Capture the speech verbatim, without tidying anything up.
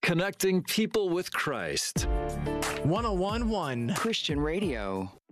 Connecting people with Christ. one oh one point one Christian Radio.